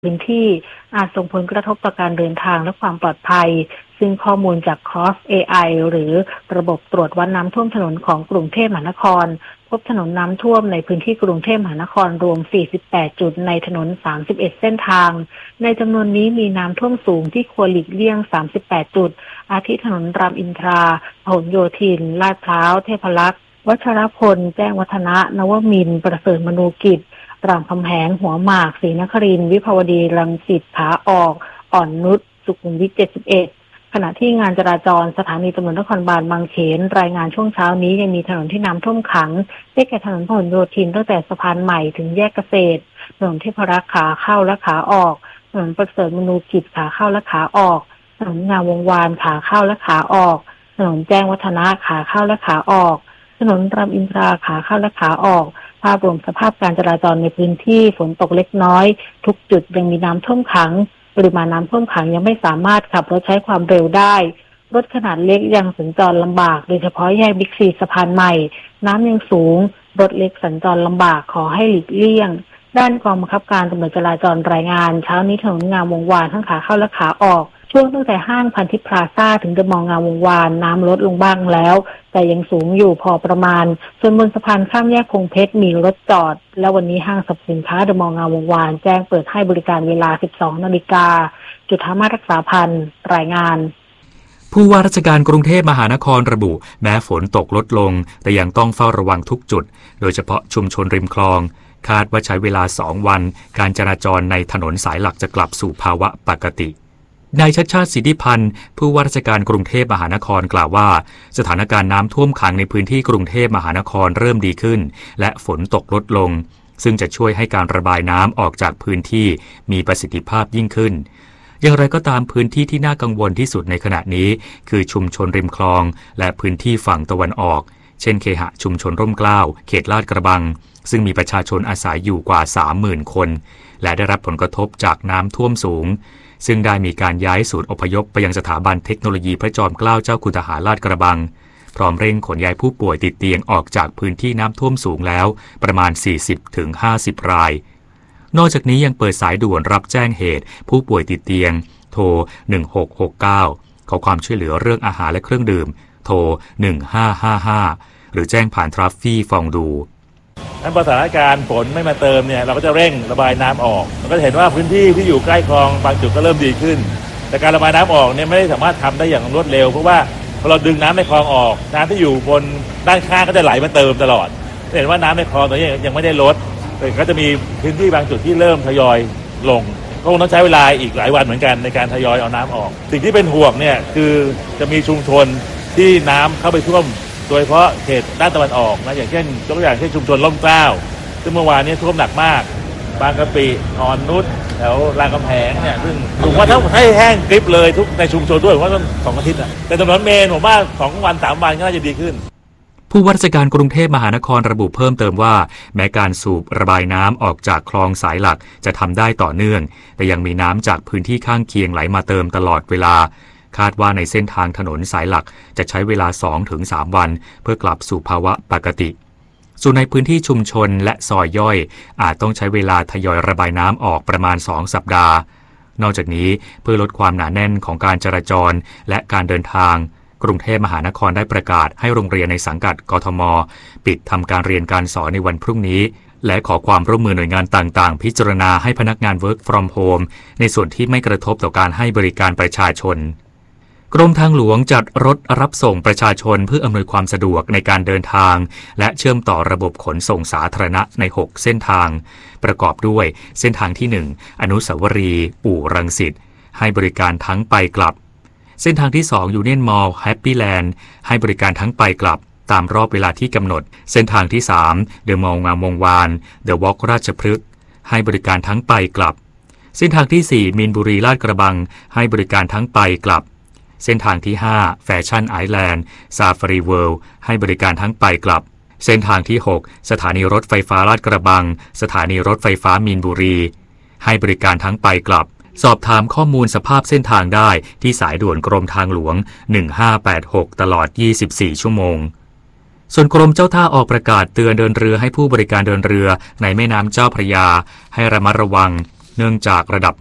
พื้นที่อาจส่งผลกระทบต่อการเดินทางและความปลอดภัยซึ่งข้อมูลจาก Cross AI หรือระบบตรวจวัดน้ำท่วมถนนของกรุงเทพมหานครพบถนนน้ำท่วมในพื้นที่กรุงเทพมหานครรวม48จุดในถนน31เส้นทางในจำนวนนี้มีน้ำท่วมสูงที่ควรหลีกเลี่ยง38จุดอาทิถนนรามอินทราพหลโยธินลาดพร้าวเทพรักษ์วัชรพลแจ้งวัฒนะนวมินทร์ประเสริฐมนูกิจรามคำแหงหัวหมากศรีนครินทร์วิภาวดีรังสิตขาออกอ่อนนุชสุขุมวิท71ขณะที่งานจราจรสถานีตำรวจนครบาลบางเขนรายงานช่วงเช้านี้ยังมีถนนที่น้ำท่วมขังได้แก่ถนนพหลโยธินตั้งแต่สะพานใหม่ถึงแยกเกษตรถนนเทพรักษ์ขาเข้าและขาออกถนนประเสริฐมนูกิจขาเข้าและขาออกถนนงามวงวานขาเข้าและขาออกถนนแจ้งวัฒนะขาเข้าและขาออกถนนรามอินทราขาเข้าและขาออกภาพรวมสภาพการจราจรในพื้นที่ฝนตกเล็กน้อยทุกจุดยังมีน้ำท่วมขังปริมาณน้ำท่วมขังยังไม่สามารถขับรถใช้ความเร็วได้รถขนาดเล็กยังสัญจรลำบากโดยเฉพาะแยกบิ๊กซีสะพานใหม่น้ำยังสูงรถเล็กสัญจรลำบากขอให้หลีกเลี่ยงด้านกองบังคับการตำรวจจราจรรายงานเช้านี้ถนนงามวงวานทั้งขาเข้าและขาออกช่วงตั้งแต่ห้างพันทิพย์พลาซ่าถึงเดอะมอลล์งามวงวานน้ำลดลงบ้างแล้วแต่ยังสูงอยู่พอประมาณส่วนบนสะพานข้ามแยกพงเพชรมีรถจอดและวันนี้ห้างสรรพสินค้าเดอะมอลล์งามวงวานแจ้งเปิดให้บริการเวลา 12 นาฬิกาจุฬามารักษาพันธ์รายงานผู้ว่าราชการกรุงเทพมหานครระบุแม้ฝนตกลดลงแต่ยังต้องเฝ้าระวังทุกจุดโดยเฉพาะชุมชนริมคลองคาดว่าใช้เวลา2วันการจราจรในถนนสายหลักจะกลับสู่ภาวะปกตินายชัชชาติสิทธิพันธ์ผู้ว่าราชการกรุงเทพมหานครกล่าวว่าสถานการณ์น้ำท่วมขังในพื้นที่กรุงเทพมหานครเริ่มดีขึ้นและฝนตกลดลงซึ่งจะช่วยให้การระบายน้ำออกจากพื้นที่มีประสิทธิภาพยิ่งขึ้นอย่างไรก็ตามพื้นที่ที่น่ากังวลที่สุดในขณะนี้คือชุมชนริมคลองและพื้นที่ฝั่งตะวันออกเช่นเคหะชุมชนร่มเกล้าเขตลาดกระบังซึ่งมีประชาชนอาศัยอยู่กว่า 30,000 คนและได้รับผลกระทบจากน้ำท่วมสูงซึ่งได้มีการย้ายศูนย์อพยพไปยังสถาบันเทคโนโลยีพระจอมเกล้าเจ้าคุณทหารลาดกระบังพร้อมเร่งขนย้ายผู้ป่วยติดเตียงออกจากพื้นที่น้ำท่วมสูงแล้วประมาณ 40-50 รายนอกจากนี้ยังเปิดสายด่วนรับแจ้งเหตุผู้ป่วยติดเตียงโทร1669ขอความช่วยเหลือเรื่องอาหารและเครื่องดื่มโทร1555หรือแจ้งผ่านทราฟฟี่ฟองดูถ้าสถานการณ์ฝนไม่มาเติมเนี่ยเราก็จะเร่งระบายน้ำออกเราก็จะเห็นว่าพื้นที่ที่อยู่ใกล้คลองบางจุดก็เริ่มดีขึ้นแต่การระบายน้ำออกเนี่ยไม่ได้สามารถทำได้อย่างรวดเร็วเพราะว่าพอเราดึงน้ำในคลองออกน้ำที่อยู่บนด้านข้างก็จะไหลมาเติมตลอดเห็นว่าน้ำในคลองตอนนี้ยังไม่ได้ลดแต่ก็จะมีพื้นที่บางจุดที่เริ่มทยอยลงก็คงต้องใช้เวลาอีกหลายวันเหมือนกันในการทยอยเอาน้ำออกสิ่งที่เป็นห่วงเนี่ยคือจะมีชุมชนที่น้ำเข้าไปท่วมโดยเฉพาะเขตด้านตะวันออกนะอย่างเช่นยกตัวอย่างเช่นชุมชนร่มเกล้าซึ่งเมื่อวานนี้ท่วมหนักมากบางกะปิอ่อนนุชแถวรามคำแหงเนี่ยซึ่งผมว่าถ้าให้แห้งกริบเลยทุกในชุมชนด้วยผมว่าต้อง2 อาทิตย์นะแต่ถนนเมนผมว่า2 วัน 3 วันก็น่าจะดีขึ้นผู้ว่าราชการกรุงเทพมหานครระบุเพิ่มเติมว่าแม้การสูบระบายน้ำออกจากคลองสายหลักจะทำได้ต่อเนื่องแต่ยังมีน้ำจากพื้นที่ข้างเคียงไหลมาเติมตลอดเวลาคาดว่าในเส้นทางถนนสายหลักจะใช้เวลา 2-3 วันเพื่อกลับสู่ภาวะปกติส่วนในพื้นที่ชุมชนและซอยย่อยอาจต้องใช้เวลาทยอยระบายน้ำออกประมาณ2 สัปดาห์นอกจากนี้เพื่อลดความหนาแน่นของการจราจรและการเดินทางกรุงเทพมหานครได้ประกาศให้โรงเรียนในสังกัดกทม.ปิดทำการเรียนการสอนในวันพรุ่งนี้และขอความร่วมมือหน่วยงานต่างๆพิจารณาให้พนักงาน work from home ในส่วนที่ไม่กระทบต่อการให้บริการประชาชนกรมทางหลวงจัดรถรับส่งประชาชนเพื่ออำนวยความสะดวกในการเดินทางและเชื่อมต่อระบบขนส่งสาธารณะใน6 เส้นทางประกอบด้วยเส้นทางที่ 1อนุสาวรีย์อู่รังสิตให้บริการทั้งไปกลับเส้นทางที่2ยูเนียนมอลล์แฮปปี้แลนด์ให้บริการทั้งไปกลับตามรอบเวลาที่กำหนดเส้นทางที่3เดอะมอลล์งามวงวานเดอะวอล์กราชพฤกษ์ให้บริการทั้งไปกลับเส้นทางที่4มีนบุรีลาดกระบังให้บริการทั้งไปกลับเส้นทางที่5แฟชั่นไอแลนด์ซาฟารีเวิลด์ให้บริการทั้งไปกลับเส้นทางที่6สถานีรถไฟฟ้าลาดกระบังสถานีรถไฟฟ้ามีนบุรีให้บริการทั้งไปกลับสอบถามข้อมูลสภาพเส้นทางได้ที่สายด่วนกรมทางหลวง1586ตลอด24 ชั่วโมงส่วนกรมเจ้าท่าออกประกาศเตือนเดินเรือให้ผู้บริการเดินเรือในแม่น้ำเจ้าพระยาให้ระมัดระวังเนื่องจากระดับ